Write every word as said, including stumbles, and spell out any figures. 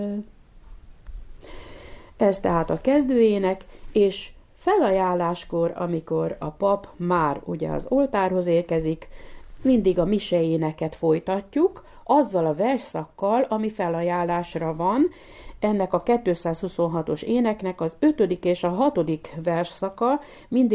Ez tehát a kezdőének, és felajánláskor, amikor a pap már ugye az oltárhoz érkezik, mindig a miseéneket folytatjuk, azzal a versszakkal, ami felajánlásra van. Ennek a kétszázhuszonhatos éneknek az ötödik és a hatodik versszaka mindig